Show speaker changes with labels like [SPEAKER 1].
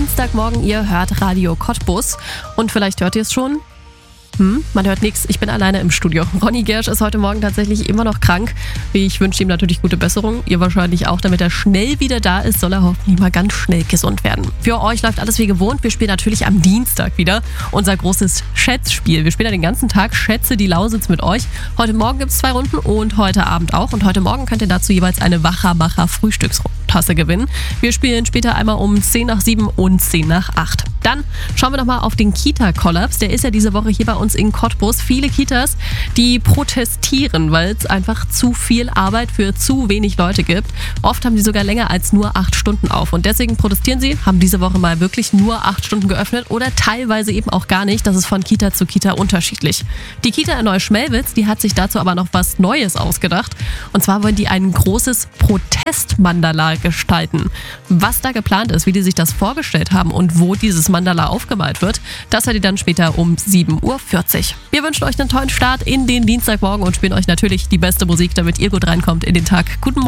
[SPEAKER 1] Dienstagmorgen, ihr hört Radio Cottbus und vielleicht hört ihr es schon. Man hört nichts, ich bin alleine im Studio. Ronny Gersch ist heute Morgen tatsächlich immer noch krank. Ich wünsche ihm natürlich gute Besserung. Ihr wahrscheinlich auch, damit er schnell wieder da ist, soll er hoffentlich mal ganz schnell gesund werden. Für euch läuft alles wie gewohnt. Wir spielen natürlich am Dienstag wieder unser großes Schätzspiel. Wir spielen ja den ganzen Tag Schätze die Lausitz mit euch. Heute Morgen gibt es 2 Runden und heute Abend auch. Und heute Morgen könnt ihr dazu jeweils eine Wachermacher Frühstückstasse gewinnen. Wir spielen später einmal um 10 nach 7 und 10 nach 8. Dann schauen wir nochmal auf den Kita-Kollaps. Der ist ja diese Woche hier bei uns in Cottbus. Viele Kitas, die protestieren, weil es einfach zu viel Arbeit für zu wenig Leute gibt. Oft haben die sogar länger als nur 8 Stunden auf. Und deswegen protestieren sie, haben diese Woche mal wirklich nur 8 Stunden geöffnet oder teilweise eben auch gar nicht. Das ist von Kita zu Kita unterschiedlich. Die Kita in Neuschmelwitz, die hat sich dazu aber noch was Neues ausgedacht. Und zwar wollen die ein großes Protestmandala gestalten. Was da geplant ist, wie die sich das vorgestellt haben und wo dieses Mandala aufgemalt wird, das hört ihr dann später um 7:40 Uhr. Wir wünschen euch einen tollen Start in den Dienstagmorgen und spielen euch natürlich die beste Musik, damit ihr gut reinkommt in den Tag. Guten Morgen.